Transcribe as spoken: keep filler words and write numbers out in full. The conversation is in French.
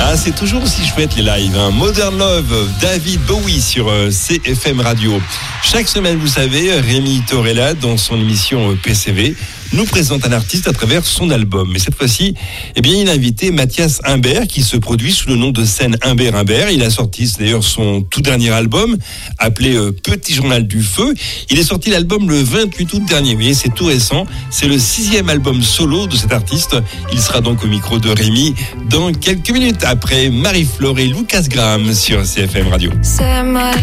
Ah, c'est toujours aussi chouette les lives. Hein. Modern Love, David Bowie sur euh, C F M Radio. Chaque semaine, vous savez, Rémi Torella, dans son émission euh, P C V, nous présente un artiste à travers son album. Mais cette fois-ci, eh bien, il a invité Mathias Imbert, qui se produit sous le nom de scène Imbert Imbert. Il a sorti d'ailleurs son tout dernier album, appelé euh, Petit Journal du Feu. Il est sorti l'album le vingt-huit août dernier. Vous voyez, c'est tout récent. C'est le sixième album solo de cet artiste. Il sera donc au micro de Rémi dans quelques minutes après Marie-Flore et Lucas Graham sur C F M Radio.